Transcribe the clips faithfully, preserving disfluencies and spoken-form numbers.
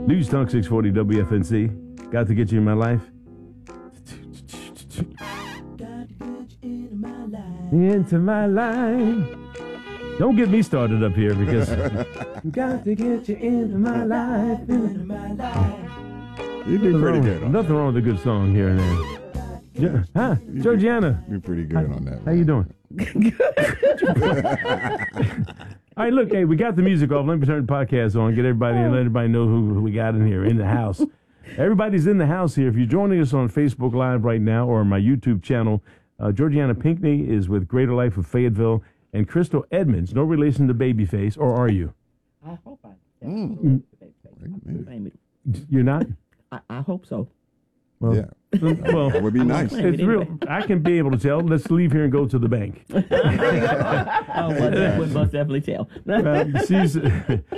News Talk six forty W F N C. Got to get you in my life. Into my life. Don't get me started up here because got to get you into my life. Into my life. You do pretty good. On nothing wrong with a good song here and there. Yeah. Huh? You Georgiana. You're pretty good Hi, on that. How you doing? All right, look, hey, we got the music off. Let me turn the podcast on, get everybody and let everybody know who, who we got in here, in the house. Everybody's in the house here. If you're joining us on Facebook Live right now or my YouTube channel, uh, Georgiana Pinckney is with Greater Life of Fayetteville, and Crystal Edmonds, no relation to Babyface, or are you? I hope I am. Mm. You're not? I, I hope so. Well, Yeah. Well, That would be nice. it's real. I can be able to tell. Let's leave here and go to the bank. Oh, well, that would most definitely tell. Uh, she's uh,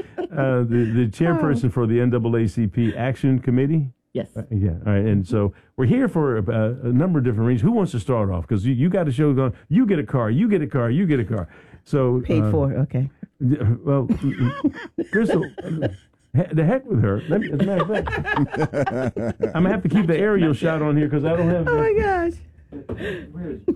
the, the chairperson for the N double A C P Action Committee. Yes. Uh, yeah. All right. And so we're here for a, a number of different reasons. Who wants to start off? Because you, you got a show going. You get a car. You get a car. You get a car. So Paid uh, for, okay. Well, Crystal, he- the heck with her. Let me, as a matter of fact, I'm gonna have to keep the aerial shot on here because I don't have. Oh my gosh. Where is it?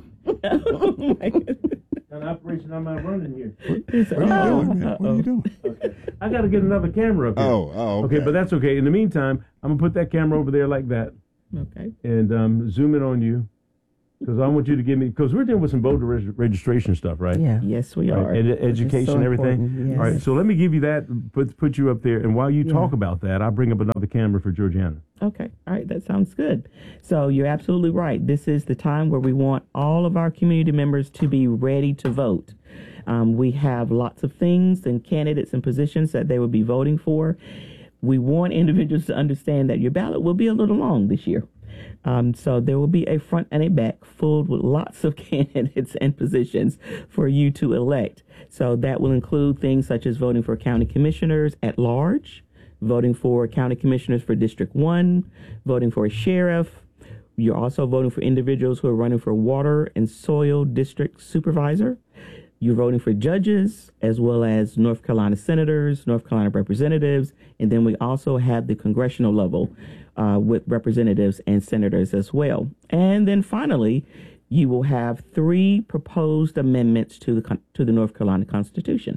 Oh, my goodness. An operation I'm not running here. What are you doing, man? What are you doing? Okay. I got to get another camera up here. Oh, oh, okay. Okay, but that's okay. In the meantime, I'm gonna put that camera over there like that Okay. and um, zoom in on you because I want you to give me because we're dealing with some voter reg- registration stuff, right? Yeah. Yes, we Right, are. ed- education, so everything. important, yes. All right, so let me give you that. Put put you up there, and while you Yeah. talk about that, I'll bring up another camera for Georgiana. Okay. All right. That sounds good. So you're absolutely right. This is the time where we want all of our community members to be ready to vote. Um, we have lots of things and candidates and positions that they will be voting for. We want individuals to understand that your ballot will be a little long this year. Um, so there will be a front and a back filled with lots of candidates and positions for you to elect. So that will include things such as voting for county commissioners at large, voting for county commissioners for District one, voting for a sheriff. You're also voting for individuals who are running for water and soil district supervisor. You're voting for judges as well as North Carolina senators, North Carolina representatives, and then we also have the congressional level uh, with representatives and senators as well. And then finally, you will have three proposed amendments to the con- to the North Carolina Constitution.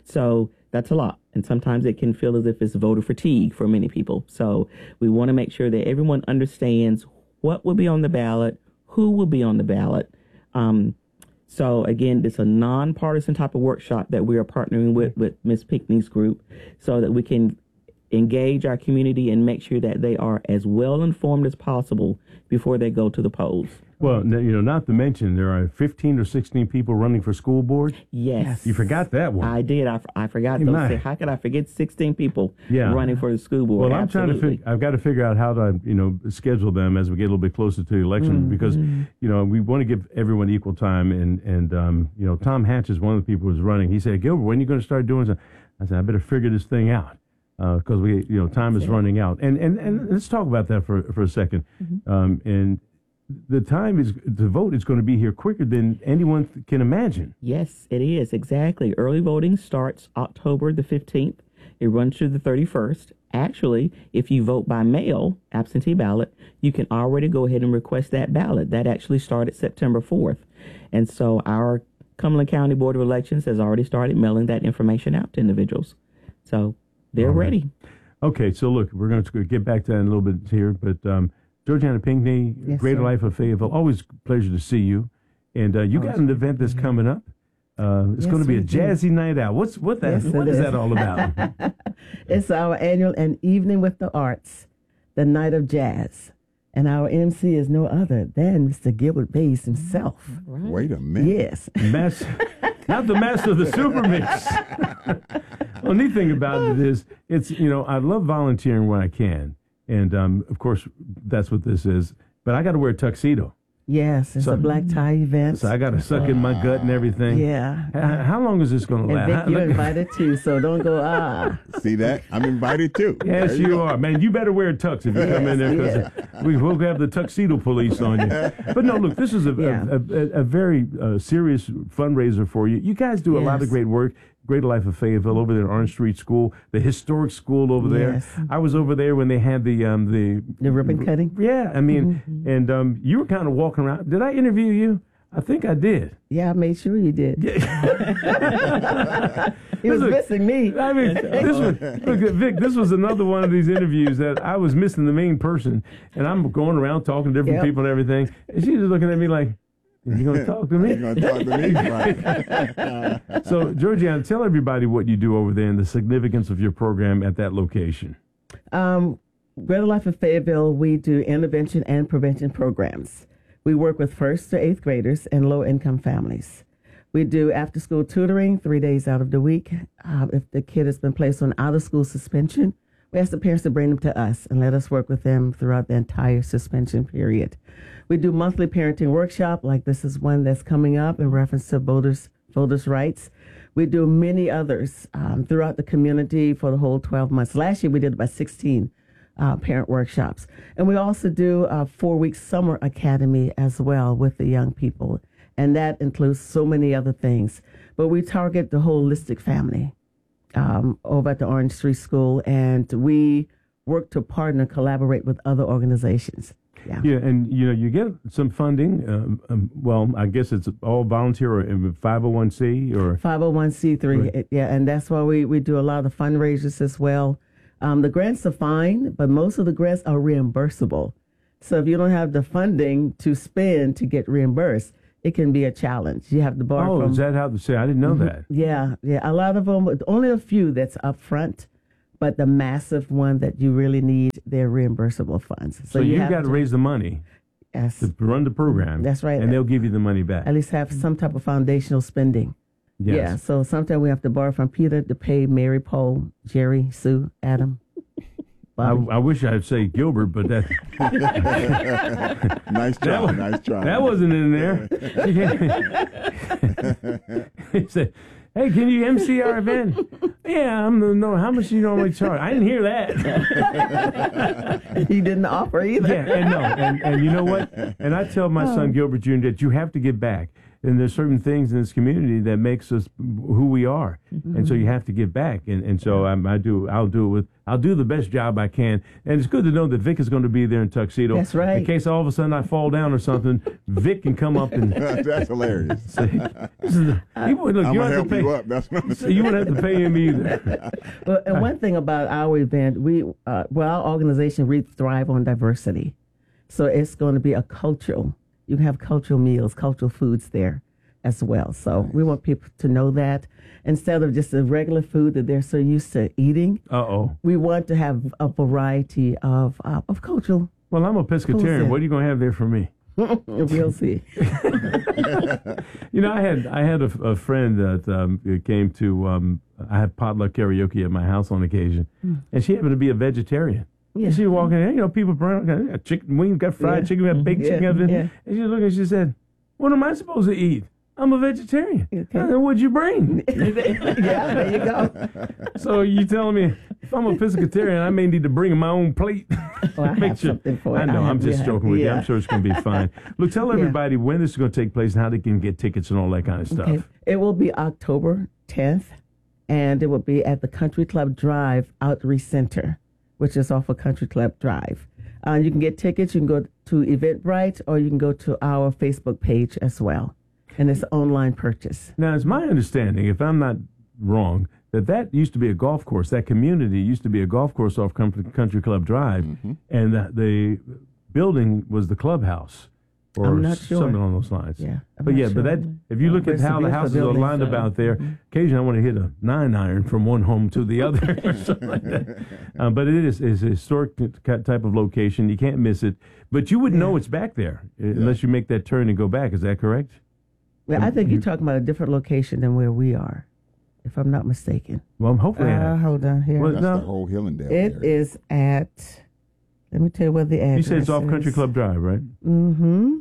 So that's a lot, and sometimes it can feel as if it's voter fatigue for many people. So we want to make sure that everyone understands what will be on the ballot, who will be on the ballot. Um, So again, it's a nonpartisan type of workshop that we are partnering with with Miz Pinckney's group so that we can engage our community and make sure that they are as well informed as possible before they go to the polls. Well, n- you know, not to mention there are fifteen or sixteen people running for school board. Yes. You forgot that one. I did. I, f- I forgot Hey, those. my. How could I forget sixteen people Yeah. running for the school board? Well, I'm trying to Absolutely. figure. I've got to figure out how to, you know, schedule them as we get a little bit closer to the election because, you know, we want to give everyone equal time. And and um, you know, Tom Hatch is one of the people who's running. He said, Gilbert, when are you going to start doing something? I said, I better figure this thing out because we, you know, time is running out. And and and let's talk about that for for a second. Um, and the time is to vote is going to be here quicker than anyone th- can imagine. Yes, it is. Exactly. Early voting starts October the fifteenth. It runs through the thirty-first. Actually, if you vote by mail, absentee ballot, you can already go ahead and request that ballot. That actually started September fourth. And so our Cumberland County Board of Elections has already started mailing that information out to individuals. So they're All right. ready. Okay, so look, we're going to get back to that in a little bit here, but um, Georgiana Pinckney, Yes, Greater sir. Life of Fayetteville, always a pleasure to see you. And uh, you Oh, got it's an event that's coming up. Uh, it's Yes, going to be a we do. jazzy night out. What's what that? Yes, it what is is. that all about? It's our annual An Evening with the Arts, the Night of Jazz. And our M C is no other than Mister Gilbert Bass himself. Wait a minute. Yes. Mas- not the master of the super mix. Well, neat thing about it is, it's you know I love volunteering when I can, and um, of course that's what this is. But I got to wear a tuxedo, Yes, it's So- a black tie event. so I got to suck in my gut and everything. Yeah. H- How long is this going to And last? Vic, How- you're look- invited too, so don't go, ah. See that? I'm invited too. Yes, There you go. are, man. You better wear a tux if you come in there because we will have the tuxedo police on you. But no, look, this is a Yeah. a, a, a very uh, serious fundraiser for you. You guys do a lot of Yes. great work. Greater Life of Fayetteville over there at Orange Street School, the historic school over there. Yes. I was over there when they had the um, the The ribbon cutting? Yeah, I mean, Mm-hmm. and um, you were kind of walking around. Did I interview you? I think I did. Yeah, I made sure you did. He was Look, missing me. I mean, this was, look, Vic, this was another one of these interviews that I was missing the main person, and I'm going around talking to different Yep. people and everything, and she's just looking at me like, "Are you going to talk to You're me?" going to talk to me, right? So, Georgiana, tell everybody what you do over there and the significance of your program at that location. Um, Greater Life of Fayetteville, we do intervention and prevention programs. We work with first to eighth graders and low-income families. We do after-school tutoring three days out of the week. Uh, if the kid has been placed on out-of-school suspension, we ask the parents to bring them to us and let us work with them throughout the entire suspension period. We do monthly parenting workshop, like this is one that's coming up in reference to voters, voters' rights. We do many others um, throughout the community for the whole twelve months. Last year, we did about sixteen uh, parent workshops. And we also do a four-week summer academy as well with the young people. And that includes so many other things. But we target the holistic family um, over at the Orange Street School, and we work to partner, collaborate with other organizations. Yeah. Yeah, and you know, you get some funding. Um, um, well, I guess it's all volunteer or five oh one c or five oh one c three, Right. yeah, and that's why we, we do a lot of fundraisers as well. Um, the grants are fine, but most of the grants are reimbursable. So if you don't have the funding to spend to get reimbursed, it can be a challenge. You have to borrow Oh, from. is that how to say? I didn't know that. Yeah, yeah, a lot of them, only a few that's upfront, but the massive one that you really need, they're reimbursable funds. So, you've have got to raise the money yes, to run the program. That's right. And they'll give you the money back. at least have some type of foundational spending. Yes. Yeah, so sometimes we have to borrow from Peter to pay Mary, Paul, Jerry, Sue, Adam. I, Bobby. I wish I'd say Gilbert, but that Nice try, That was- nice try. that wasn't in there. He said, "Hey, can you M C our event?" Yeah, I'm the no. How much do you normally charge? I didn't hear that. He didn't offer either. Yeah, and no, and, and you know what? And I tell my son Gilbert Junior that you have to give back. And there's certain things in this community that makes us who we are, mm-hmm. and so you have to give back. And and so I, I do. I'll do it with. I'll do the best job I can. And it's good to know that Vic is going to be there in tuxedo. That's right. In case all of a sudden I fall down or something, Vic can come up and That's hilarious. say, "This is the, he, look, I'm you gonna don't have help to pay. you up. That's what I'm So you wouldn't have to pay him either." Well, and one thing about our event, we uh, well, our organization we thrive on diversity, so it's going to be a cultural. You can have cultural meals, cultural foods there as well. So we want people to know that instead of just the regular food that they're so used to eating, Uh oh. we want to have a variety of uh, of cultural. Well, I'm a pescatarian. that? What are you going to have there for me? We'll see. You know, I had I had a, a friend that um, came to. Um, I had potluck karaoke at my house on occasion, and she happened to be a vegetarian. Yeah. And she was walking in, you know, people bring got chicken wings, got fried Yeah. chicken, got baked Yeah, chicken, everything. yeah. And she looked and she said, "What am I supposed to eat? I'm a vegetarian." Okay. I said, "What'd you bring?" Yeah, there you go. So you telling me if I'm a pescatarian, I may need to bring my own plate? Oh, I Make have sure- something for I you. know. I I'm have- just yeah, joking with you. I'm yeah. sure it's going to be fine. Look, tell Yeah. everybody when this is going to take place and how they can get tickets and all that kind of stuff. Okay. It will be October tenth, and it will be at the Country Club Drive Outreach Center, which is off of Country Club Drive. Uh, you can get tickets. You can go to Eventbrite, or you can go to our Facebook page as well, and it's online purchase. Now, it's my understanding, if I'm not wrong, that that used to be a golf course. That community used to be a golf course off Country Country Club Drive, Mm-hmm. and the, the building was the clubhouse, or I'm not sure. something along those lines. Yeah, I'm but not yeah, sure. but that if you look at It's a how the beautiful houses are building, lined so- up out there, occasionally I want to hit a nine iron from one home to the other, or something like that. Uh, but it is is a historic t- type of location. You can't miss it. But you wouldn't know it's back there uh, unless you make that turn and go back. Is that correct? Well, I think you're talking about a different location than where we are, if I'm not mistaken. Well, hopefully. I Uh, hold on here. Well, That's no. the whole Hillendale It area. is at. Let me tell you where the address You said it's off Country Club Drive, right? Mm-hmm.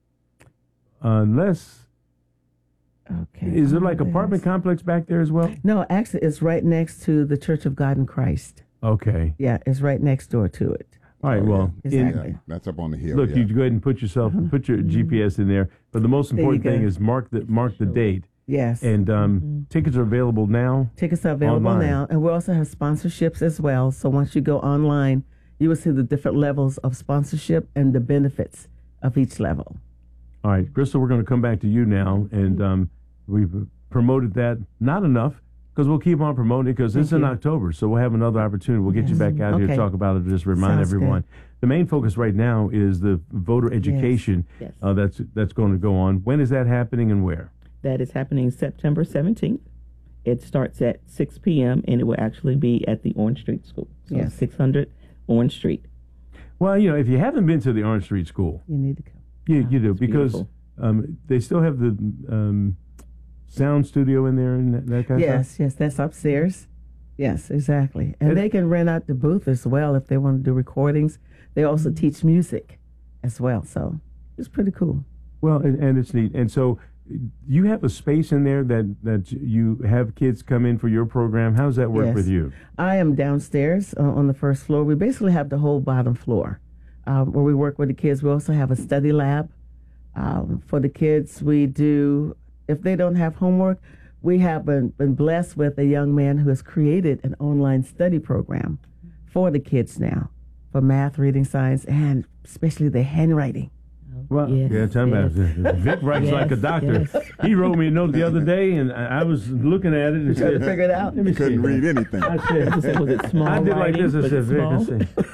Unless, Okay. is there like Oh, apartment there's- complex back there as well? No, actually, it's right next to the Church of God in Christ. Okay. Yeah, it's right next door to it. All right. Oh, Well, yeah. in- Exactly. Yeah, that's up on the hill. look, yeah. you go ahead and put yourself, put your G P S in there. But the most Uh-huh. There you important thing go. is mark the mark the date. Yes. And um, Mm-hmm. tickets are available now. Tickets are available Online. now, and we also have sponsorships as well. So once you go online, you will see the different levels of sponsorship and the benefits of each level. All right, Crystal, we're going to come back to you now, and um, we've promoted that not enough because we'll keep on promoting it because it's in you. October, so we'll have another opportunity. We'll get you back out here to Okay. talk about it. Just remind Sounds everyone. good. The main focus right now is the voter education Yes. Uh, that's that's going to go on. When is that happening and where? That is happening September seventeenth. It starts at six p.m. and it will actually be at the Orange Street School. So Yes. six hundred Orange Street. Well, you know, if you haven't been to the Orange Street School, You need to go. you, you do it's because beautiful. um, they still have the um, sound studio in there and that, that kind of Yes, stuff. yes, that's upstairs. Yes, exactly. And It- they can rent out the booth as well if they want to do recordings. They also teach music as well. So it's pretty cool. Well, and, and it's neat. And so you have a space in there that, that you have kids come in for your program. How does that work Yes. with you? I am downstairs uh, on the first floor. We basically have the whole bottom floor uh, where we work with the kids. We also have a study lab um, for the kids. We do, if they don't have homework, we have been, been blessed with a young man who has created an online study program for the kids now for math, reading, science, and especially the handwriting. Well, Yes, yeah, tell me yes. about it. Vic writes Yes, like a doctor. yes. He wrote me a note the other day, and I, I was looking at it and Trying to said, figure it out. Let me Couldn't see. read anything. I I was said, was it small I did like writing? this. I Was said, it Vic, I small?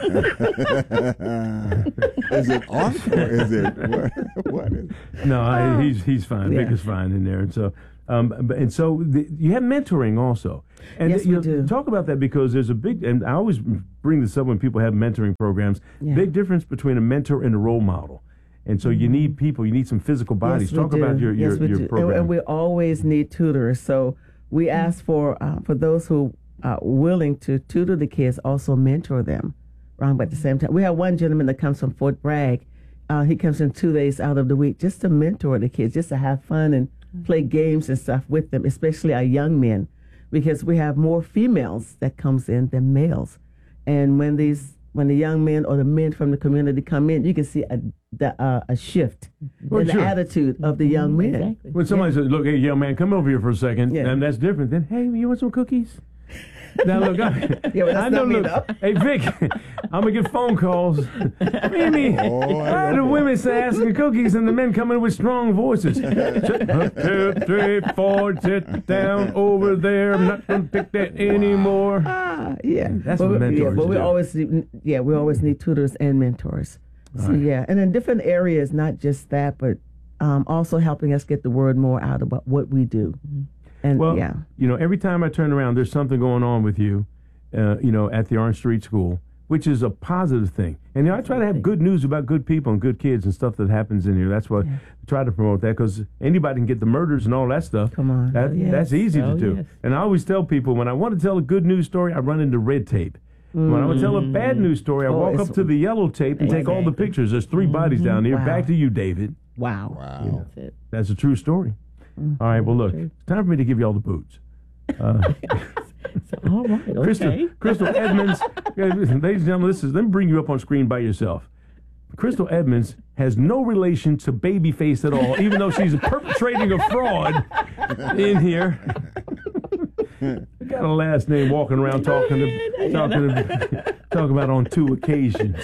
said, Is it art or is it what? What is? no, I, he's he's fine. Yeah. Vic is fine in there, and so. Um, but- and so the, you have mentoring also, and Yes, you we know, do. talk about that because there's a big, and I always bring this up when people have mentoring programs. Yeah. Big difference between a mentor and a role model, and so you need people, you need some physical bodies. Yes, we talk do. about your your, yes, we your do. And, program. and we always need tutors. So we ask for uh, for those who are willing to tutor the kids, also mentor them. Wrong, but at the same time, we have one gentleman that comes from Fort Bragg. Uh, he comes in two days out of the week just to mentor the kids, just to have fun and play games and stuff with them, especially our young men, because we have more females that comes in than males. And when these when the young men or the men from the community come in, you can see a the, uh, a shift Well, in sure. the attitude of the young men. Exactly. When somebody says, "Look, hey, young man, come over here for a second," Yeah. and that's different. Then, hey, you want some cookies? Now look, I, Yeah, but that's I know. not me, Look, though. hey Vic, I'm gonna get phone calls. Mimi, Oh, why are the women say asking cookies and the men coming with strong voices? Two, three, four, sit down over there. I'm not gonna take that anymore. Ah, yeah, That's but what we, yeah, mentors but we do. always need, yeah we always need tutors and mentors. So yeah, and in different areas, not just that, but um, also helping us get the word more out about what we do. And Well, yeah, you know, every time I turn around, there's something going on with you, uh, you know, at the Orange Street School, which is a positive thing. And you know, I try to have good news about good people and good kids and stuff that happens in here. That's why I try to promote that because anybody can get the murders and all that stuff. Come on. That, Oh, yes. That's easy Oh, to do. yes. And I always tell people when I want to tell a good news story, I run into red tape. When I want to tell a bad news story, I Oh, walk it's- up to the yellow tape and take all the Exactly. pictures. There's three bodies down here. Wow. Back to you, David. wow. Wow. That's it. That's a true story. All right, well, look, it's time for me to give you all the boots. Uh, So, all right. Okay. Crystal, Crystal Edmonds, yeah, listen, ladies and gentlemen, this is, let me bring you up on screen by yourself. Crystal Edmonds has no relation to Babyface at all, even though she's perpetrating a fraud in here. Got a last name walking around talking to, talking to, talking about on two occasions.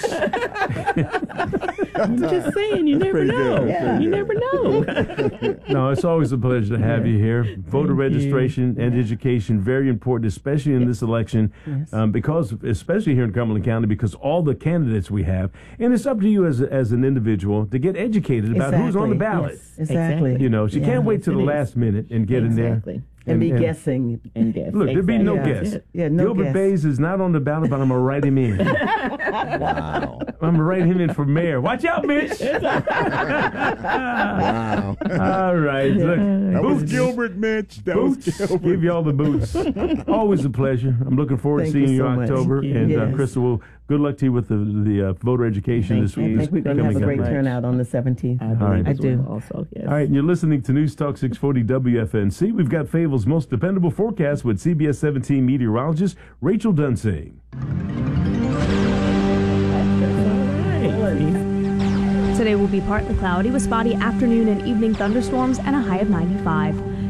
I'm just saying, you never pretty know. good. Yeah. You never know. No, it's always a pleasure to have you here. Voter Thank registration and education, very important, especially in this election, Yes. um, because especially here in Cumberland County, because all the candidates we have, and it's up to you as a, as an individual to get educated about who's on the Exactly. ballot. Yes. Exactly. You know, she Yeah. can't wait till the Yes, it last minute and get in there. Exactly. And be guessing. And guess. Look, there'd be no Exactly. guess. That's it. Yeah, no Gilbert guess. Bays is not on the ballot, but I'm gonna write him in. Wow. I'm gonna write him in for mayor. Watch out, bitch! Wow. All right, look, That was boots. Gilbert, Mitch. That Boots, was Gilbert. give you all the boots. Always a pleasure. I'm looking forward Thank to seeing you you so in much. October. Thank you. And uh, Yes. Crystal, well, good luck to you with the the uh, voter education Thank this you. week. I think we're going to have a coming great up. turnout on the seventeenth. I believe right. as I do. well Also, yes. All right, and you're listening to News Talk six forty W F N C. We've got Fayetteville's most dependable forecast with C B S seventeen meteorologist Rachel Dunsing. All right. Today will be partly cloudy with spotty afternoon and evening thunderstorms and a high of ninety-five.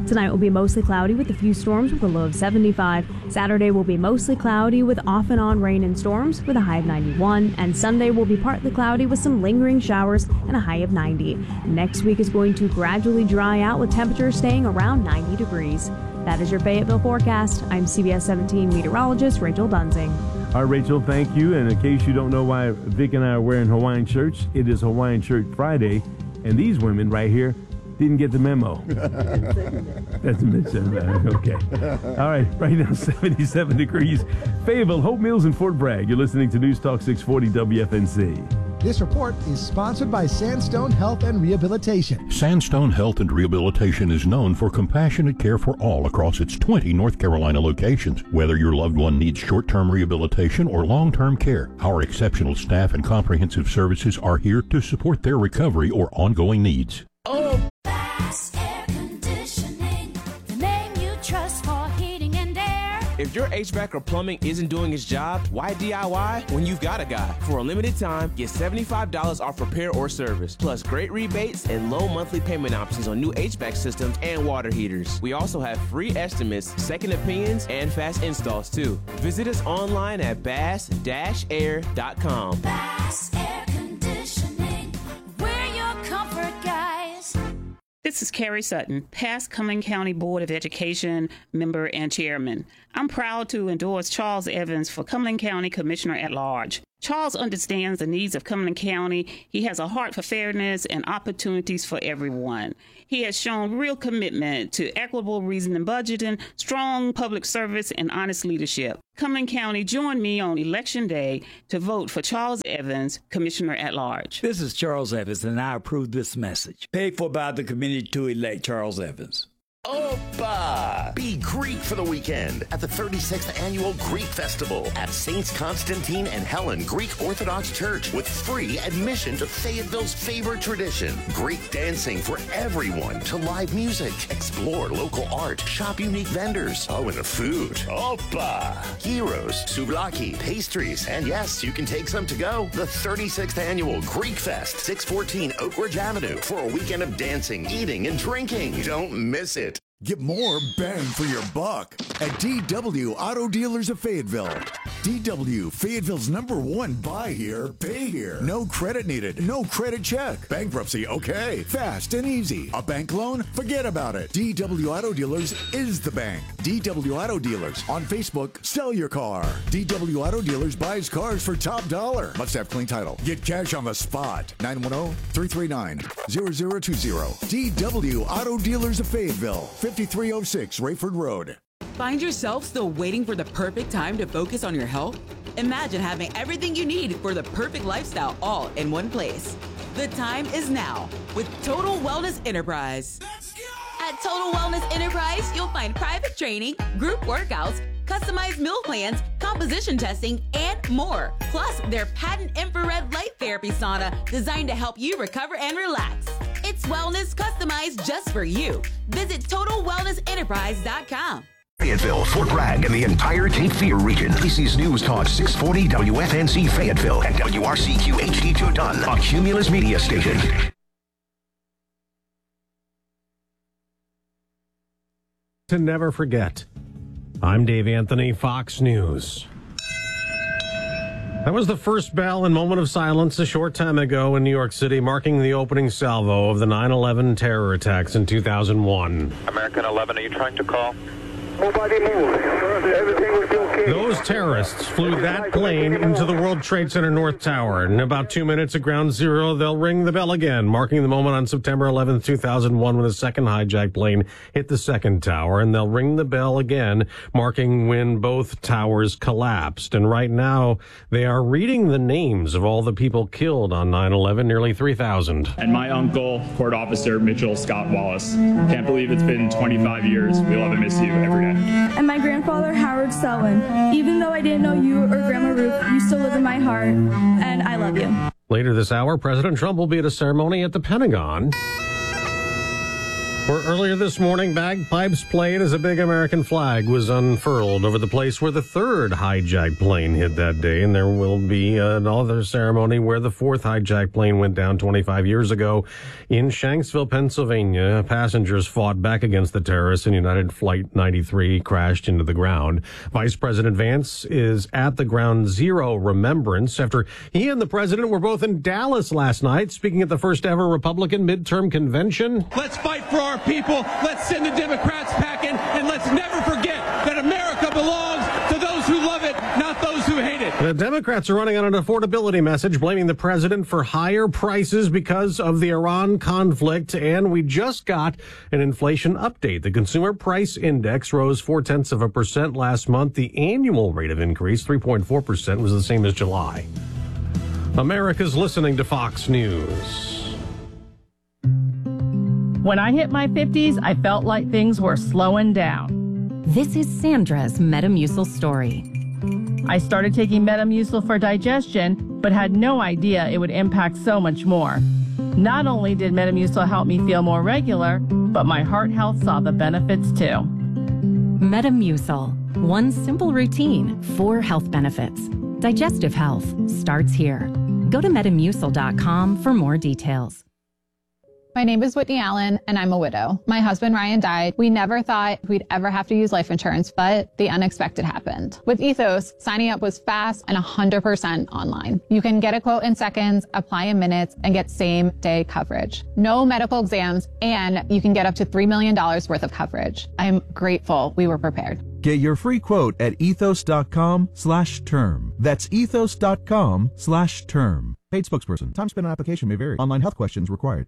Tonight will be mostly cloudy with a few storms with a low of seventy-five. Saturday will be mostly cloudy with off and on rain and storms with a high of ninety-one. And Sunday will be partly cloudy with some lingering showers and a high of ninety. Next week is going to gradually dry out with temperatures staying around ninety degrees. That is your Fayetteville forecast. I'm C B S seventeen meteorologist Rachel Dunsing. All right, Rachel, thank you. And in case you don't know why Vic and I are wearing Hawaiian shirts, it is Hawaiian Shirt Friday. And these women right here didn't get the memo. That's a mid-seven. Okay. All right, right now seventy-seven degrees. Fayetteville, Hope Mills, and Fort Bragg. You're listening to News Talk six forty W F N C. This report is sponsored by Sandstone Health and Rehabilitation. Sandstone Health and Rehabilitation is known for compassionate care for all across its twenty North Carolina locations. Whether your loved one needs short-term rehabilitation or long-term care, our exceptional staff and comprehensive services are here to support their recovery or ongoing needs. Oh, Bass Air Conditioning, the name you trust for heating and air. If your H V A C or plumbing isn't doing its job, why D I Y when you've got a guy? For a limited time, get seventy-five dollars off repair or service, plus great rebates and low monthly payment options on new H V A C systems and water heaters. We also have free estimates, second opinions, and fast installs too. Visit us online at bass dash air dot com. Bass Air Conditioning, we're your comfort guys. This is Carrie Sutton, past Cumberland County Board of Education member and chairman. I'm proud to endorse Charles Evans for Cumberland County Commissioner at Large. Charles understands the needs of Cumberland County. He has a heart for fairness and opportunities for everyone. He has shown real commitment to equitable reasoning budgeting, strong public service, and honest leadership. Cumberland County, join me on Election Day to vote for Charles Evans, Commissioner at Large. This is Charles Evans, and I approve this message. Paid for by the committee to elect Charles Evans. Opa! Be Greek for the weekend at the thirty-sixth Annual Greek Festival at Saints Constantine and Helen Greek Orthodox Church with free admission to Fayetteville's favorite tradition, Greek dancing for everyone, to live music, explore local art, shop unique vendors, oh, and the food. Opa! Gyros, souvlaki, pastries, and yes, you can take some to go. The thirty-sixth Annual Greek Fest, six fourteen Oak Ridge Avenue, for a weekend of dancing, eating, and drinking. Don't miss it. Get more bang for your buck at D W Auto Dealers of Fayetteville. D W, Fayetteville's number one buy here, pay here. No credit needed, no credit check. Bankruptcy, okay. Fast and easy. A bank loan? Forget about it. D W Auto Dealers is the bank. D W Auto Dealers. On Facebook, sell your car. D W Auto Dealers buys cars for top dollar. Must have clean title. Get cash on the spot. nine one zero, three three nine, zero zero two zero. D W Auto Dealers of Fayetteville. fifty-three oh six Rayford Road. Find yourself still waiting for the perfect time to focus on your health? Imagine having everything you need for the perfect lifestyle all in one place. The time is now with Total Wellness Enterprise. At Total Wellness Enterprise, you'll find private training, group workouts, customized meal plans, composition testing, and more. Plus, their patent infrared light therapy sauna designed to help you recover and relax. It's wellness customized just for you. Visit total wellness enterprise dot com. Fayetteville, Fort Bragg, and the entire Cape Fear region. This is News Talk six forty W F N C Fayetteville and W R C Q H D two Dunn, a Cumulus media station. To never forget. I'm Dave Anthony, Fox News. That was the first bell and moment of silence a short time ago in New York City, marking the opening salvo of the nine eleven terror attacks in two thousand one. American eleven, are you trying to call? Nobody moved. Everything was okay. Those terrorists flew that plane into the World Trade Center North Tower. In about two minutes at ground zero, they'll ring the bell again, marking the moment on September eleventh, two thousand one, when the second hijacked plane hit the second tower. And they'll ring the bell again, marking when both towers collapsed. And right now, they are reading the names of all the people killed on nine eleven, nearly three thousand. And my uncle, Court Officer Mitchell Scott Wallace. Can't believe it's been twenty-five years. We love and miss you every day. And my grandfather, Howard Selwyn. Even though I didn't know you or Grandma Ruth, you still live in my heart, and I love you. Later this hour, President Trump will be at a ceremony at the Pentagon. Where earlier this morning, bagpipes played as a big American flag was unfurled over the place where the third hijacked plane hit that day. And there will be another ceremony where the fourth hijacked plane went down twenty-five years ago in Shanksville, Pennsylvania. Passengers fought back against the terrorists, and United Flight ninety-three crashed into the ground. Vice President Vance is at the Ground Zero remembrance after he and the president were both in Dallas last night, speaking at the first ever Republican midterm convention. Let's fight for our people. Let's send the Democrats packing, and let's never forget that America belongs to those who love it, not those who hate it. The Democrats are running on an affordability message, blaming the president for higher prices because of the Iran conflict. And we just got an inflation update. The Consumer Price Index rose four-tenths of a percent last month. The annual rate of increase, three point four percent, was the same as July. America's listening to Fox News. When I hit my fifties, I felt like things were slowing down. This is Sandra's Metamucil story. I started taking Metamucil for digestion, but had no idea it would impact so much more. Not only did Metamucil help me feel more regular, but my heart health saw the benefits too. Metamucil, one simple routine, four health benefits. Digestive health starts here. Go to metamucil dot com for more details. My name is Whitney Allen, and I'm a widow. My husband, Ryan, died. We never thought we'd ever have to use life insurance, but the unexpected happened. With Ethos, signing up was fast and one hundred percent online. You can get a quote in seconds, apply in minutes, and get same-day coverage. No medical exams, and you can get up to three million dollars worth of coverage. I'm grateful we were prepared. Get your free quote at ethos.com slash term. That's ethos.com slash term. Paid spokesperson. Time spent on application may vary. Online health questions required.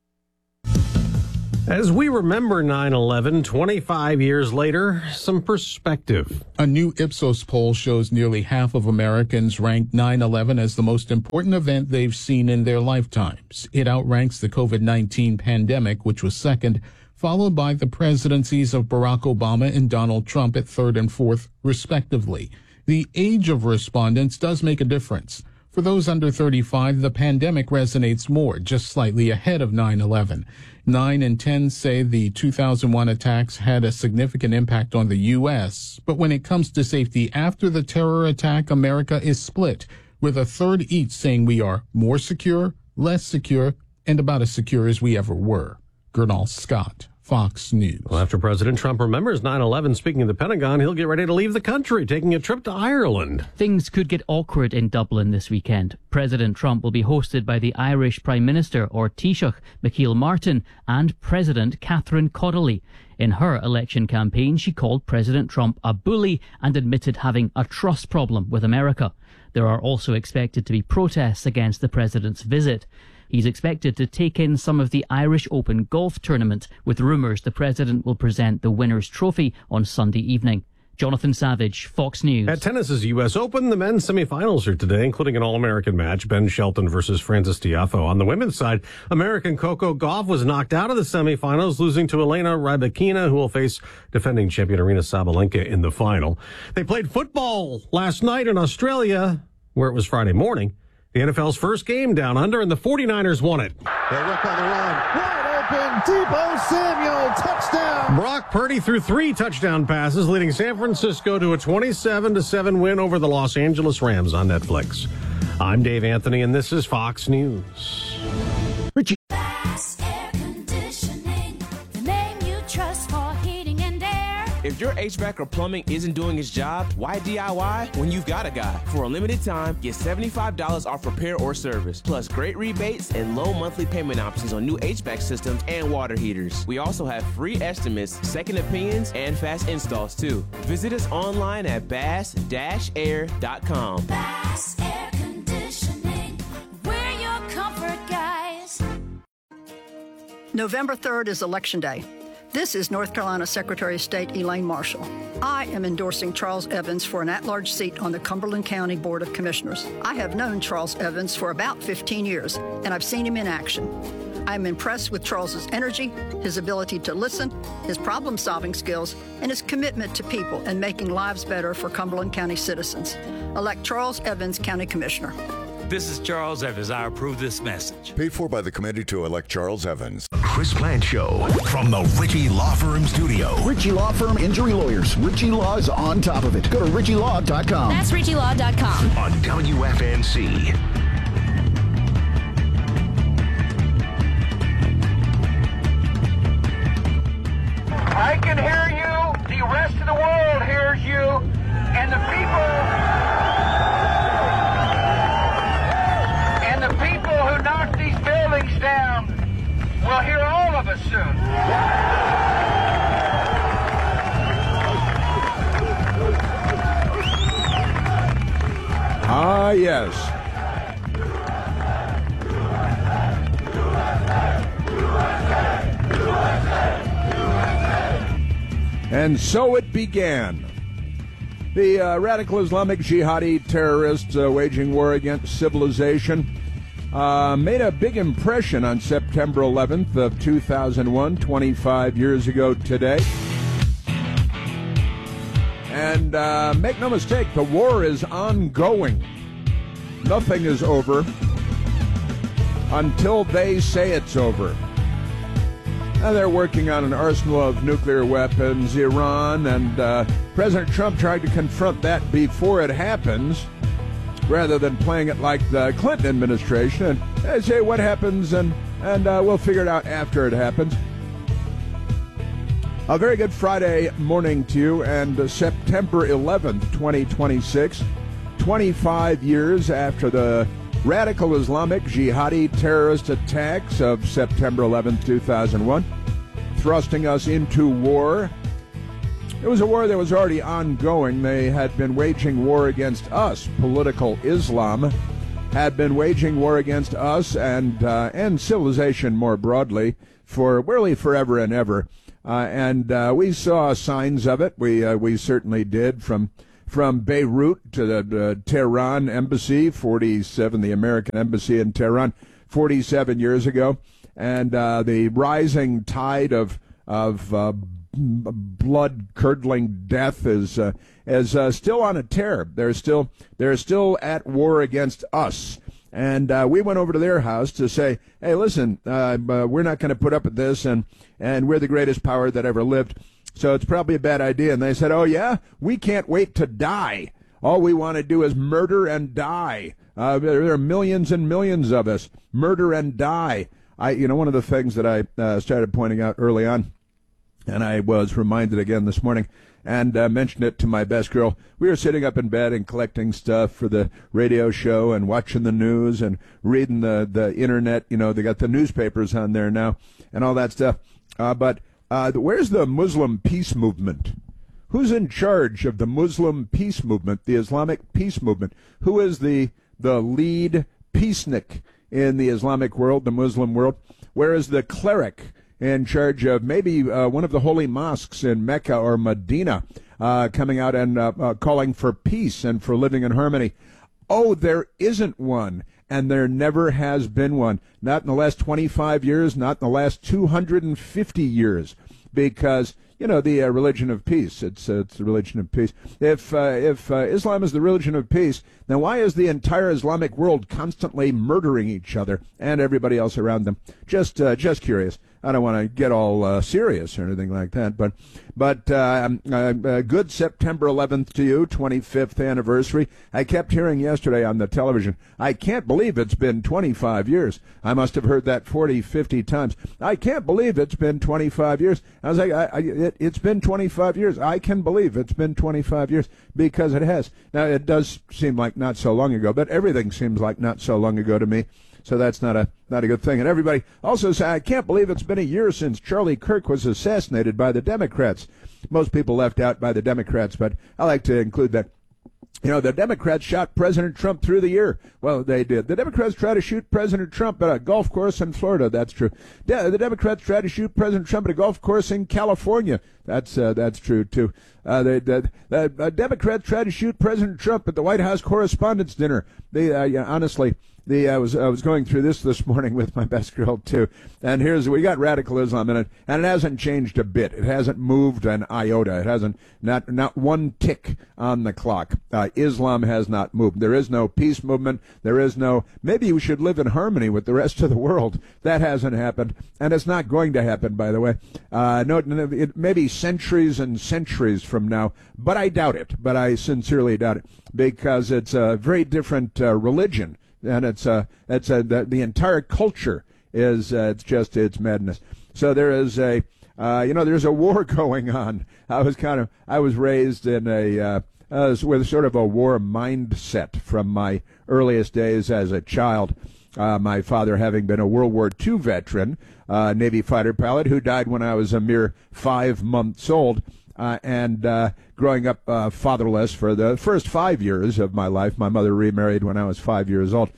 As we remember nine eleven, twenty-five years later, some perspective. A new Ipsos poll shows nearly half of Americans rank nine eleven as the most important event they've seen in their lifetimes. It outranks the COVID nineteen pandemic, which was second, followed by the presidencies of Barack Obama and Donald Trump at third and fourth, respectively. The age of respondents does make a difference. For those under thirty-five, the pandemic resonates more, just slightly ahead of nine eleven. Nine in ten say the two thousand one attacks had a significant impact on the U S, but when it comes to safety after the terror attack, America is split, with a third each saying we are more secure, less secure, and about as secure as we ever were. Gernal Scott, Fox News. Well, after President Trump remembers nine eleven, speaking of the Pentagon, he'll get ready to leave the country, taking a trip to Ireland. Things could get awkward in Dublin this weekend. President Trump will be hosted by the Irish Prime Minister, or Taoiseach, Micheál Martin, and President Catherine Connolly. In her election campaign, she called President Trump a bully and admitted having a trust problem with America. There are also expected to be protests against the president's visit. He's expected to take in some of the Irish Open golf tournament, with rumours the president will present the winner's trophy on Sunday evening. Jonathan Savage, Fox News. At tennis's U S Open, the men's semifinals are today, including an All-American match, Ben Shelton versus Francis Tiafoe. On the women's side, American Coco Gauff was knocked out of the semifinals, losing to Elena Rybakina, who will face defending champion Aryna Sabalenka in the final. They played football last night in Australia, where it was Friday morning. The N F L's first game down under, and the forty-niners won it. They're up on the run. Wide open, Deebo Samuel, touchdown. Brock Purdy threw three touchdown passes, leading San Francisco to a twenty-seven to seven win over the Los Angeles Rams on Netflix. I'm Dave Anthony, and this is Fox News. Richie. Bass Air Conditioning, the name you trust for heating and air. If your H V A C or plumbing isn't doing its job, why D I Y when you've got a guy? For a limited time, get seventy-five dollars off repair or service, plus great rebates and low monthly payment options on new H V A C systems and water heaters. We also have free estimates, second opinions, and fast installs too. Visit us online at bass dash air dot com. Bass Air Conditioning, we're your comfort guys. November third is Election Day. This is North Carolina Secretary of State Elaine Marshall. I am endorsing Charles Evans for an at-large seat on the Cumberland County Board of Commissioners. I have known Charles Evans for about fifteen years, and I've seen him in action. I'm impressed with Charles's energy, his ability to listen, his problem-solving skills, and his commitment to people and making lives better for Cumberland County citizens. Elect Charles Evans, County Commissioner. This is Charles Evans. I approve this message. Paid for by the committee to elect Charles Evans. Chris Plante Show from the Ritchie Law Firm studio. Ritchie Law Firm Injury Lawyers. Ritchie Law is on top of it. Go to ritchie law dot com. That's ritchie law dot com. On W F N C. I can hear you. The rest of the world hears you. And the people... And the people who knocked these buildings down will hear all of us soon. Ah, yes. And so it began. The uh, radical Islamic jihadi terrorists uh, waging war against civilization uh, made a big impression on September eleventh of two thousand one, twenty-five years ago today. And uh, make no mistake, the war is ongoing. Nothing is over until they say it's over. Now they're working on an arsenal of nuclear weapons, Iran, and uh, President Trump tried to confront that before it happens, rather than playing it like the Clinton administration and they say what happens and, and uh, we'll figure it out after it happens. A very good Friday morning to you, and uh, September eleventh, twenty twenty-six, twenty-five years after the radical Islamic jihadi terrorist attacks of September eleventh, two thousand one, thrusting us into war. It was a war that was already ongoing. They had been waging war against us. Political Islam had been waging war against us and uh, and civilization more broadly for really forever and ever. Uh, and uh, we saw signs of it. We uh, we certainly did, from from Beirut to the uh, Tehran embassy, forty-seven, the American embassy in Tehran, forty-seven years ago, and uh, the rising tide of of uh, blood-curdling death is uh, is uh, still on a tear. They're still they're still at war against us. And uh, we went over to their house to say, hey, listen, uh, uh, we're not going to put up with this, and, and we're the greatest power that ever lived, so it's probably a bad idea. And they said, oh, yeah? We can't wait to die. All we want to do is murder and die. Uh, there are millions and millions of us. Murder and die. I, you know, one of the things that I uh, started pointing out early on, and I was reminded again this morning, and uh, mentioned it to my best girl. We were sitting up in bed and collecting stuff for the radio show and watching the news and reading the, the internet. You know, they got the newspapers on there now and all that stuff. Uh, but uh, where's the Muslim peace movement? Who's in charge of the Muslim peace movement, the Islamic peace movement? Who is the, the lead peacenik in the Islamic world, the Muslim world? Where is the cleric in charge of maybe uh, one of the holy mosques in Mecca or Medina, uh, coming out and uh, uh, calling for peace and for living in harmony? Oh, there isn't one, and there never has been one. Not in the last twenty-five years, not in the last two hundred fifty years, because, you know, the uh, religion of peace, it's, uh, it's the religion of peace. If, uh, if uh, Islam is the religion of peace, then why is the entire Islamic world constantly murdering each other and everybody else around them? Just, uh, just curious. I don't want to get all uh, serious or anything like that, but but uh, uh, uh, good September eleventh to you, twenty-fifth anniversary. I kept hearing yesterday on the television, I can't believe it's been twenty-five years. I must have heard that forty, fifty times. I can't believe it's been twenty-five years. I was like, I, I, it, it's been twenty-five years. I can believe it's been twenty-five years, because it has. Now, it does seem like not so long ago, but everything seems like not so long ago to me. So that's not a not a good thing. And everybody also say, I can't believe it's been a year since Charlie Kirk was assassinated by the Democrats. Most people left out by the Democrats, but I like to include that. You know, the Democrats shot President Trump through the ear. Well, they did. The Democrats tried to shoot President Trump at a golf course in Florida. That's true. De- the Democrats tried to shoot President Trump at a golf course in California. That's uh, that's true too. Uh, the, the, the uh, Democrats tried to shoot President Trump at the White House Correspondents' Dinner. They uh, yeah, honestly. The, I was I was going through this this morning with my best girl too, and here's we got radical Islam in it, and it hasn't changed a bit. It hasn't moved an iota. It hasn't not not one tick on the clock. Uh, Islam has not moved. There is no peace movement. There is no maybe we should live in harmony with the rest of the world. That hasn't happened, and it's not going to happen. By the way, uh, no, it may be centuries and centuries from now, but I doubt it. But I sincerely doubt it because it's a very different uh, religion. And it's uh, it's uh, the, the entire culture is uh, it's just it's madness. So there is a uh, you know there's a war going on. I was kind of I was raised in a uh, uh, with sort of a war mindset from my earliest days as a child. Uh, my father having been a World War Two veteran, uh, Navy fighter pilot who died when I was a mere five months old. Uh, and uh, growing up uh, fatherless for the first five years of my life. My mother remarried when I was five years old.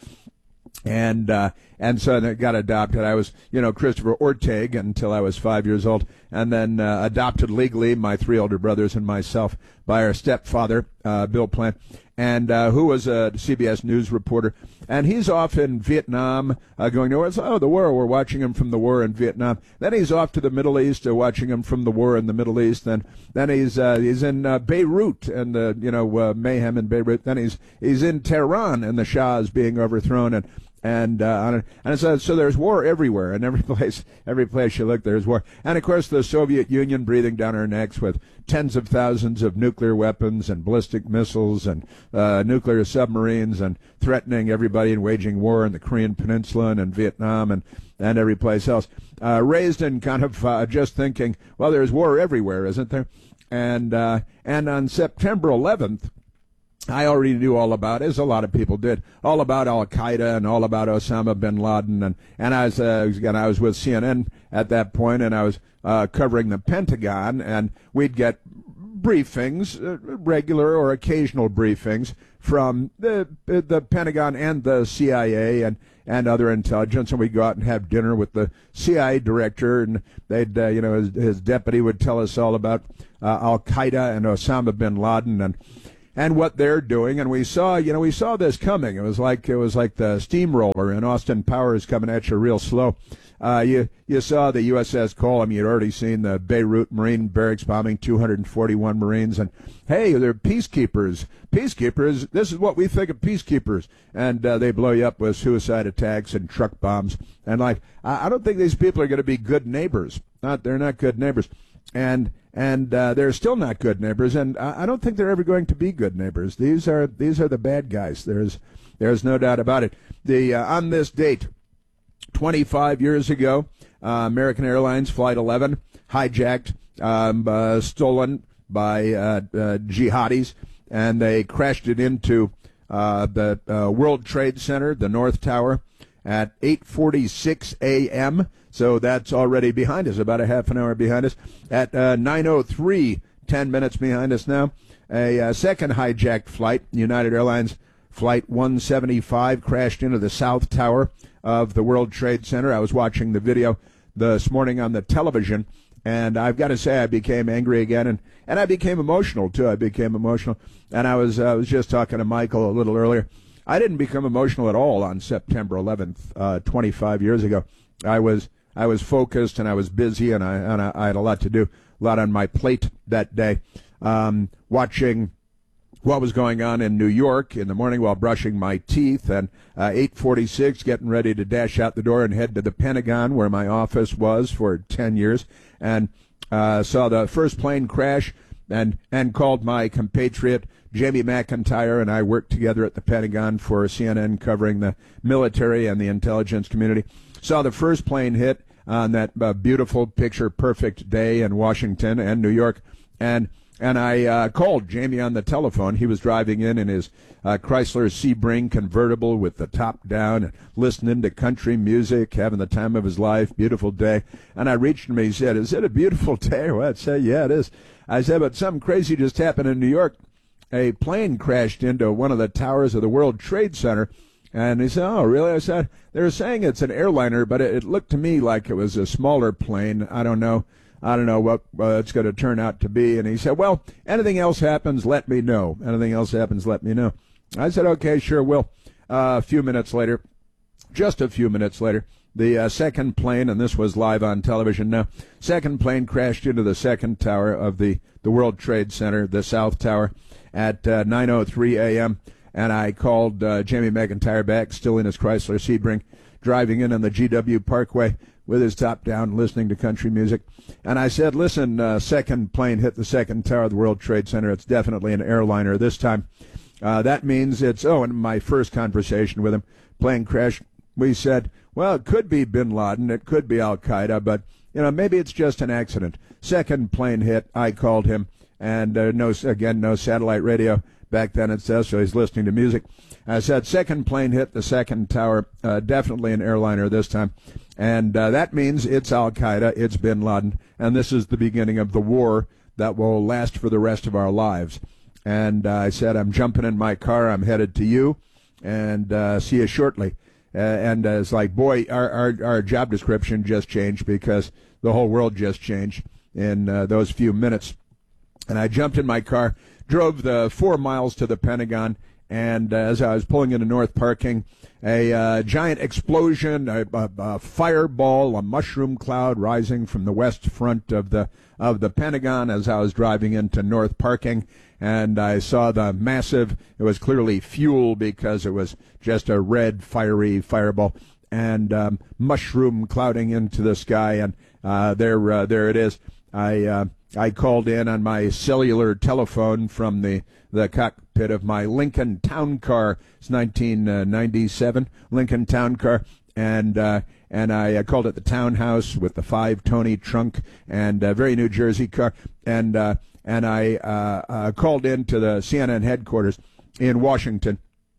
And uh, and so I got adopted. I was, you know, Christopher Ortega until I was five years old, and then uh, adopted legally, my three older brothers and myself, by our stepfather, uh, Bill Plant, and uh, who was a C B S News reporter. And he's off in Vietnam, uh, going to, oh, the war, we're watching him from the war in Vietnam. Then he's off to the Middle East, uh, watching him from the war in the Middle East. Then then he's uh, he's in uh, Beirut and the, you know, uh, mayhem in Beirut. Then he's he's in Tehran and the Shah is being overthrown. And And uh, and so, so there's war everywhere, and every place, every place you look, there's war. And of course, the Soviet Union breathing down our necks with tens of thousands of nuclear weapons and ballistic missiles and uh, nuclear submarines, and threatening everybody and waging war in the Korean Peninsula and in Vietnam and and every place else. Uh, raised in kind of uh, just thinking, well, there's war everywhere, isn't there? And uh, and on September eleventh. I already knew all about it, as a lot of people did, all about Al-Qaeda and all about Osama bin Laden. And, and I was, uh, again, I was with C N N at that point, and I was uh, covering the Pentagon, and we'd get briefings, uh, regular or occasional briefings from the the Pentagon and the C I A and, and other intelligence, and we'd go out and have dinner with the C I A director, and they'd, uh, you know, his, his deputy would tell us all about uh, Al-Qaeda and Osama bin Laden and and what they're doing. And we saw, you know, we saw this coming. It was like it was like the steamroller in Austin Powers coming at you real slow. Uh, you you saw the U S S Column. You'd already seen the Beirut Marine barracks bombing, two hundred forty-one Marines. And hey, they're peacekeepers. Peacekeepers. This is what we think of peacekeepers. And uh, they blow you up with suicide attacks and truck bombs. And like, I, I don't think these people are going to be good neighbors. Not they're not good neighbors. And and uh, they're still not good neighbors, and I, I don't think they're ever going to be good neighbors. These are these are the bad guys. There's there's no doubt about it. The uh, on this date, twenty-five years ago, uh, American Airlines Flight eleven hijacked, um, uh, stolen by uh, uh, jihadis, and they crashed it into uh, the uh, World Trade Center, the North Tower, at eight forty-six a.m., so that's already behind us, about a half an hour behind us. At uh, nine oh three, ten minutes behind us now, a uh, second hijacked flight, United Airlines Flight one seventy-five, crashed into the South Tower of the World Trade Center. I was watching the video this morning on the television, and I've got to say I became angry again, and, and I became emotional, too. I became emotional, and I was, uh, I was just talking to Michael a little earlier. I didn't become emotional at all on September eleventh, uh, twenty-five years ago. I was I was focused and I was busy, and I and I, I had a lot to do, a lot on my plate that day, um, watching what was going on in New York in the morning while brushing my teeth, and uh, eight forty-six, getting ready to dash out the door and head to the Pentagon where my office was for ten years, and uh, saw the first plane crash, and and called my compatriot Jamie McIntyre, and I worked together at the Pentagon for C N N covering the military and the intelligence community. Saw the first plane hit on that uh, beautiful, picture-perfect day in Washington and New York, and and I uh, called Jamie on the telephone. He was driving in in his uh, Chrysler Sebring convertible with the top down, and listening to country music, having the time of his life, beautiful day. And I reached him, and he said, "Is it a beautiful day?" Well, I'd say, "Yeah, it is." I said, "But something crazy just happened in New York. A plane crashed into one of the towers of the World Trade Center." And he said, "Oh, really?" I said, "They were saying it's an airliner, but it, it looked to me like it was a smaller plane. I don't know. I don't know what uh, it's going to turn out to be. And he said, well, anything else happens, let me know. Anything else happens, let me know. I said, okay, sure, will. Uh, a few minutes later, just a few minutes later, the uh, second plane, and this was live on television now, second plane crashed into the second tower of the, the World Trade Center, the South Tower, at uh, nine oh three a.m., and I called uh, Jamie McIntyre back, still in his Chrysler Sebring, driving in on the G W Parkway with his top down, listening to country music. And I said, listen, uh, second plane hit the second tower of the World Trade Center. It's definitely an airliner this time. Uh, that means it's, oh, in my first conversation with him, plane crash, we said, well, it could be bin Laden, it could be Al-Qaeda, but, you know, maybe it's just an accident. Second plane hit, I called him, and uh, no, again, no satellite radio back then, it says, so he's listening to music. I said, second plane hit the second tower, uh, definitely an airliner this time, and uh, that means it's Al-Qaeda, it's bin Laden, and this is the beginning of the war that will last for the rest of our lives. And uh, I said, I'm jumping in my car, I'm headed to you, and uh, see you shortly. Uh, and uh, it's like, boy, our, our our job description just changed because the whole world just changed in uh, those few minutes. And I jumped in my car, drove the four miles to the Pentagon, and uh, as I was pulling into North Parking, a uh, giant explosion, a, a, a fireball, a mushroom cloud rising from the west front of the of the Pentagon as I was driving into North Parking. And I saw the massive, it was clearly fuel because it was just a red, fiery fireball, and um, mushroom clouding into the sky. And uh, there uh, there it is. I uh, I called in on my cellular telephone from the, the cockpit of my Lincoln Town Car. It's nineteen ninety-seven Lincoln Town Car. And uh, and I uh, called it the Townhouse with the five Tony trunk and a very New Jersey car. And uh, and I uh, uh, called in to the C N N headquarters in Washington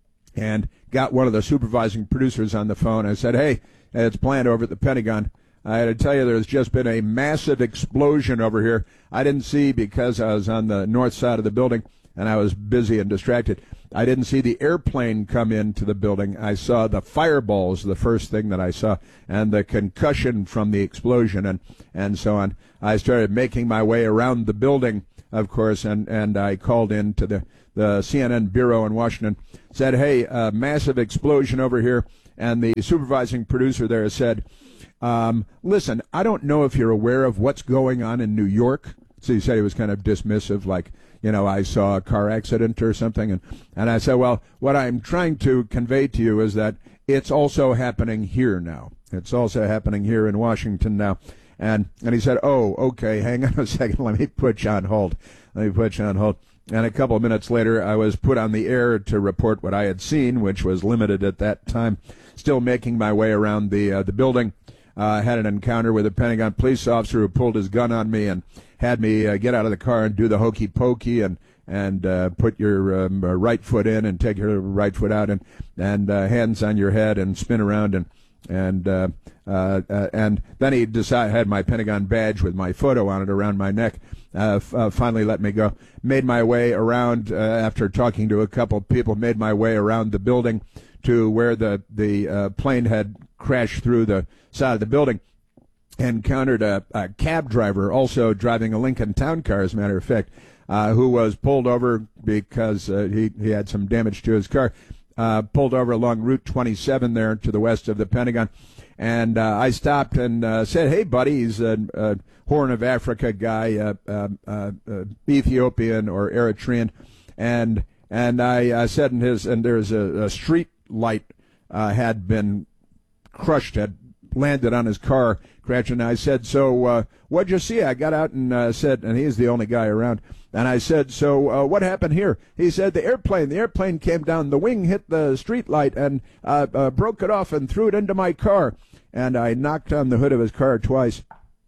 and got one of the supervising producers on the phone. I said, hey, it's planned over at the Pentagon. I had to tell you, there's just been a massive explosion over here. I didn't see because I was on the north side of the building and I was busy and distracted. I didn't see the airplane come into the building. I saw the fireballs, the first thing that I saw, and the concussion from the explosion and, and so on. I started making my way around the building, of course, and, and I called in to the, the C N N bureau in Washington, said, hey, a massive explosion over here. And the supervising producer there said, um, listen, I don't know if you're aware of what's going on in New York. So he said he was kind of dismissive, like, you know, I saw a car accident or something. And, and I said, well, what I'm trying to convey to you is that it's also happening here now. It's also happening here in Washington now. And and he said, oh, okay, hang on a second. Let me put you on hold. Let me put you on hold. And a couple of minutes later, I was put on the air to report what I had seen, which was limited at that time. Still making my way around the uh, the building. I uh, had an encounter with a Pentagon police officer who pulled his gun on me and had me uh, get out of the car and do the hokey pokey and and uh, put your um, right foot in and take your right foot out and and uh, hands on your head and spin around and and uh, uh, uh, and then he decided had my Pentagon badge with my photo on it around my neck. Uh, f- uh, finally let me go. Made my way around uh, after talking to a couple of people. Made my way around the building to where the the uh, plane had crashed through the side of the building. Encountered a, a cab driver also driving a Lincoln Town Car, as a matter of fact, uh, who was pulled over because uh, he, he had some damage to his car, uh, pulled over along Route twenty-seven there to the west of the Pentagon. And uh, I stopped and uh, said, hey, buddy, he's a, a Horn of Africa guy, uh, uh, uh, uh, Ethiopian or Eritrean. And and I uh, said, in his, and there's a, a street light uh, had been crushed, had landed on his car, crashing. And I said, so uh, what'd you see? I got out and uh, said, and he's the only guy around. And I said, so uh, what happened here? He said, the airplane, the airplane came down, the wing hit the street light and uh, uh, broke it off and threw it into my car. And I knocked on the hood of his car twice.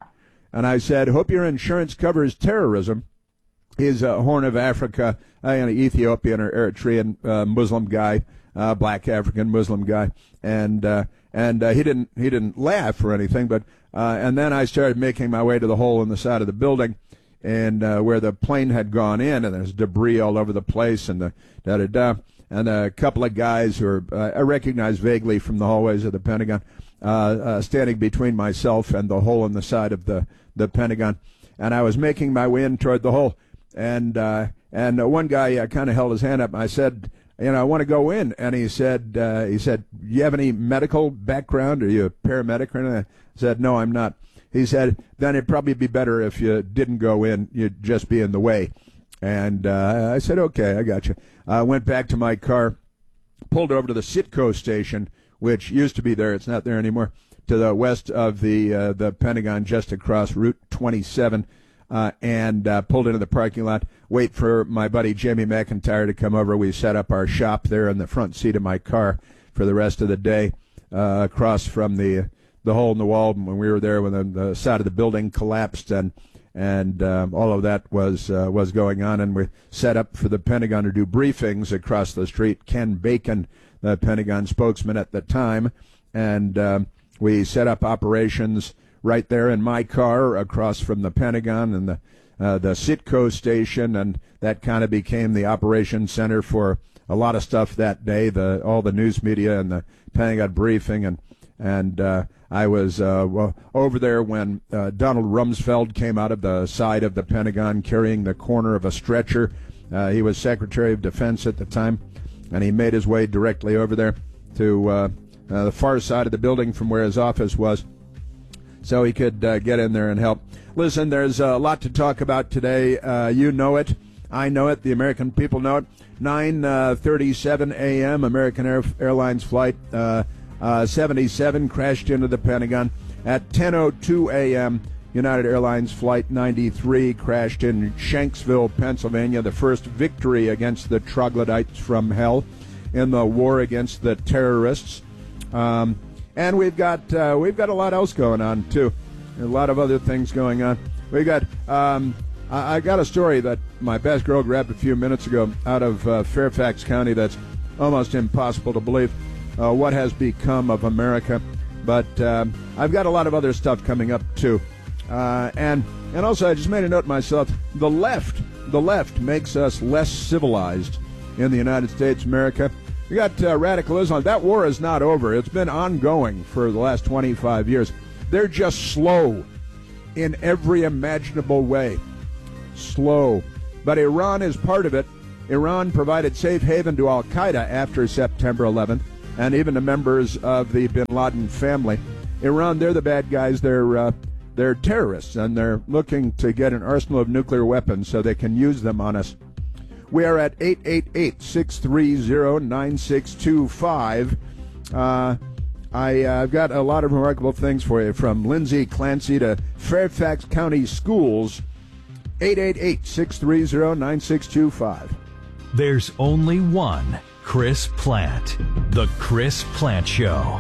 And I said, hope your insurance covers terrorism. He's a Horn of Africa, uh, an Ethiopian or Eritrean uh, Muslim guy, uh, black African Muslim guy. And uh, and uh, he didn't he didn't laugh or anything. But uh, and then I started making my way to the hole in the side of the building, and uh, where the plane had gone in, and there's debris all over the place, and the da da da, and a couple of guys who are uh, I recognized vaguely from the hallways of the Pentagon, uh, uh, standing between myself and the hole in the side of the, the Pentagon. And I was making my way in toward the hole. And uh, and uh, one guy uh, kind of held his hand up. I said, you know, I want to go in. And he said, uh, he said, you have any medical background? Are you a paramedic or anything? I said, no, I'm not. He said, then it'd probably be better if you didn't go in. You'd just be in the way. And uh, I said, okay, I got you. I uh, went back to my car, pulled over to the Citgo station, which used to be there. It's not there anymore, to the west of the uh, the Pentagon, just across Route twenty-seven. Uh, and uh, pulled into the parking lot, wait for my buddy Jamie McIntyre to come over. We set up our shop there in the front seat of my car for the rest of the day, uh, across from the the hole in the wall when we were there when the, the side of the building collapsed, and and um, all of that was uh, was going on. And we set up for the Pentagon to do briefings across the street. Ken Bacon, the Pentagon spokesman at the time, and um, we set up operations right there in my car across from the Pentagon and the uh, the Citgo station, and that kind of became the operations center for a lot of stuff that day. The all the news media and the Pentagon briefing, and and uh, I was uh, well, over there when uh, Donald Rumsfeld came out of the side of the Pentagon carrying the corner of a stretcher. Uh, he was Secretary of Defense at the time, and he made his way directly over there to uh, uh, the far side of the building from where his office was, so he could uh, get in there and help. Listen, there's a lot to talk about today. Uh, you know it. I know it. The American people know it. nine thirty-seven a.m. American Air, Airlines flight uh, uh, seventy-seven crashed into the Pentagon. At ten oh two a.m., United Airlines Flight ninety-three crashed in Shanksville, Pennsylvania, the first victory against the troglodytes from hell in the war against the terrorists. Um, And we've got uh, we've got a lot else going on too, a lot of other things going on. We got um, I, I got a story that my best girl grabbed a few minutes ago out of uh, Fairfax County that's almost impossible to believe. Uh, what has become of America? But um, I've got a lot of other stuff coming up too, uh, and and also I just made a note myself. The left, the left makes us less civilized in the United States of America. We got uh, radical Islam. That war is not over. It's been ongoing for the last twenty-five years. They're just slow in every imaginable way. Slow. But Iran is part of it. Iran provided safe haven to Al-Qaeda after September eleventh, and even to members of the bin Laden family. Iran, they're the bad guys. They're, uh, they're terrorists, and they're looking to get an arsenal of nuclear weapons so they can use them on us. We are at eight eight eight, six three zero, nine six two five. Uh, I, uh, I've got a lot of remarkable things for you, from Lindsay Clancy to Fairfax County Schools. eight eight eight, six three zero, nine six two five. There's only one Chris Plant. The Chris Plant Show.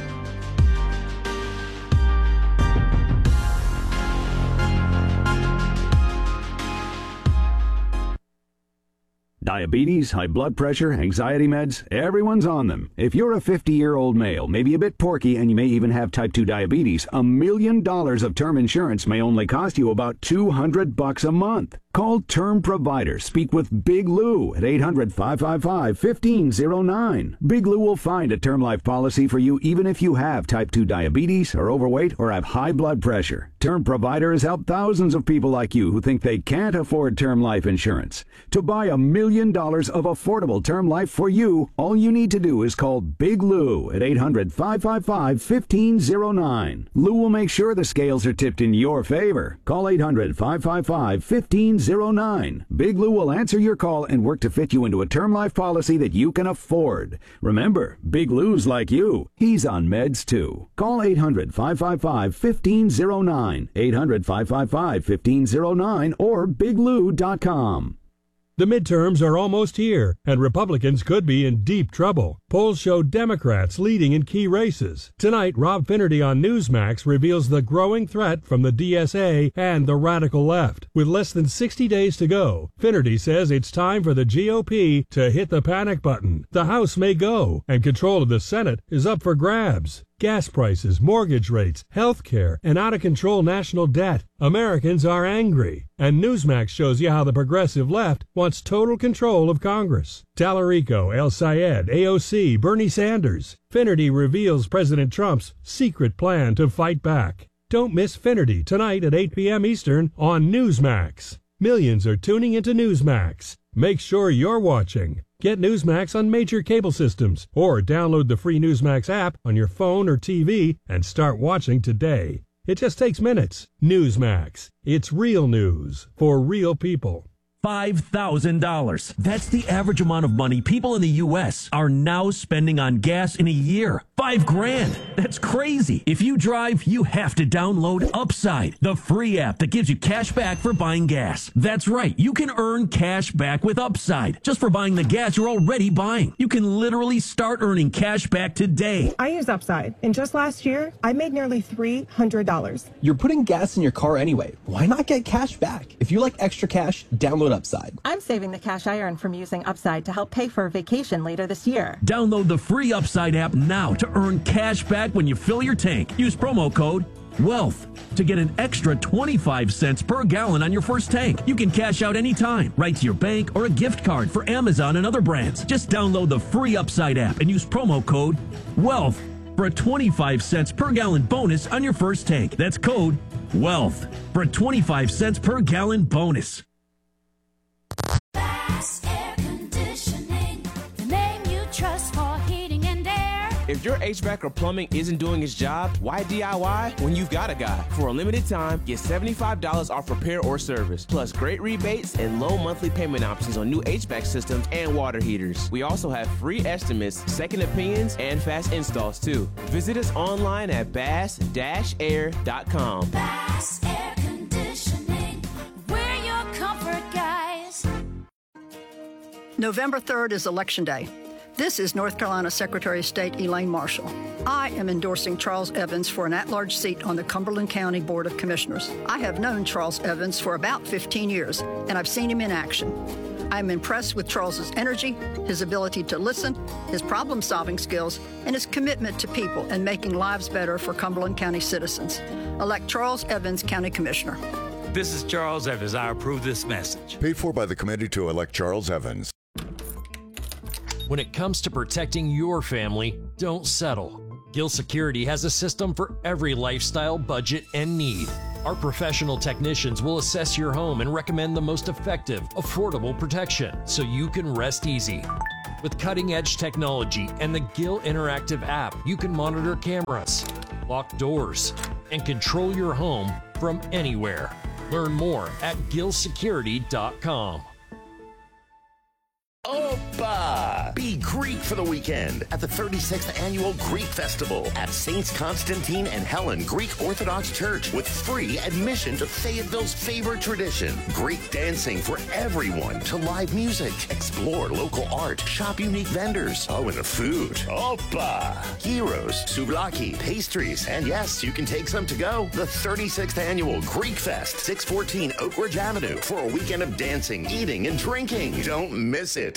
Diabetes, high blood pressure, anxiety meds, everyone's on them. If you're a fifty-year-old male, maybe a bit porky, and you may even have type two diabetes, a million dollars of term insurance may only cost you about two hundred bucks a month. Call Term Provider. Speak with Big Lou at eight hundred, five five five, one five zero nine. Big Lou will find a term life policy for you even if you have type two diabetes, are overweight, or have high blood pressure. Term Provider has helped thousands of people like you who think they can't afford term life insurance. To buy a million dollars of affordable term life for you, all you need to do is call Big Lou at eight hundred, five five five, one five zero nine. Lou will make sure the scales are tipped in your favor. Call eight hundred, five five five, one five zero nine. Big Lou will answer your call and work to fit you into a term life policy that you can afford. Remember, Big Lou's like you. He's on meds too. Call eight hundred, five five five, one five zero nine. eight hundred, five five five, one five zero nine or big lou dot com. The midterms are almost here, and Republicans could be in deep trouble. Polls show Democrats leading in key races. Tonight, Rob Finnerty on Newsmax reveals the growing threat from the D S A and the radical left. With less than sixty days to go, Finnerty says it's time for the G O P to hit the panic button. The House may go, and control of the Senate is up for grabs. Gas prices, mortgage rates, health care, and out-of-control national debt. Americans are angry. And Newsmax shows you how the progressive left wants total control of Congress. Tallarico, El Sayed, A O C, Bernie Sanders. Finnerty reveals President Trump's secret plan to fight back. Don't miss Finnerty tonight at eight p.m. Eastern on Newsmax. Millions are tuning into Newsmax. Make sure you're watching. Get Newsmax on major cable systems or download the free Newsmax app on your phone or T V and start watching today. It just takes minutes. Newsmax. It's real news for real people. five thousand dollars. That's the average amount of money people in the U S are now spending on gas in a year. Five grand. That's crazy. If you drive, you have to download Upside, the free app that gives you cash back for buying gas. That's right. You can earn cash back with Upside just for buying the gas you're already buying. You can literally start earning cash back today. I use Upside, and just last year, I made nearly three hundred dollars. You're putting gas in your car anyway. Why not get cash back? If you like extra cash, download Upside. I'm saving the cash I earn from using Upside to help pay for a vacation later this year. Download the free Upside app now to earn cash back when you fill your tank. Use promo code WEALTH to get an extra twenty-five cents per gallon on your first tank. You can cash out anytime, right to your bank or a gift card for Amazon and other brands. Just download the free Upside app and use promo code WEALTH for a twenty-five cents per gallon bonus on your first tank. That's code WEALTH for a twenty-five cents per gallon bonus. Bass Air Conditioning, the name you trust for heating and air. If your H V A C or plumbing isn't doing its job, why D I Y when you've got a guy? For a limited time, get seventy-five dollars off repair or service, plus great rebates and low monthly payment options on new H V A C systems and water heaters. We also have free estimates, second opinions, and fast installs too. Visit us online at bass dash air dot com. Bass Air Conditioning, we're your comfort guys. November third is Election Day. This is North Carolina Secretary of State Elaine Marshall. I am endorsing Charles Evans for an at-large seat on the Cumberland County Board of Commissioners. I have known Charles Evans for about fifteen years, and I've seen him in action. I'm impressed with Charles's energy, his ability to listen, his problem-solving skills, and his commitment to people and making lives better for Cumberland County citizens. Elect Charles Evans, County Commissioner. This is Charles Evans. I approve this message. Paid for by the committee to elect Charles Evans. When it comes to protecting your family, don't settle. Gill Security has a system for every lifestyle, budget, and need. Our professional technicians will assess your home and recommend the most effective, affordable protection so you can rest easy. With cutting-edge technology and the Gill Interactive app, you can monitor cameras, lock doors, and control your home from anywhere. Learn more at gill security dot com. Opa! Be Greek for the weekend at the thirty-sixth Annual Greek Festival at Saints Constantine and Helen Greek Orthodox Church with free admission to Fayetteville's favorite tradition, Greek dancing for everyone, to live music, explore local art, shop unique vendors, oh, and the food. Opa! Gyros, souvlaki, pastries, and yes, you can take some to go. The thirty-sixth Annual Greek Fest, six fourteen Oak Ridge Avenue, for a weekend of dancing, eating, and drinking. Don't miss it.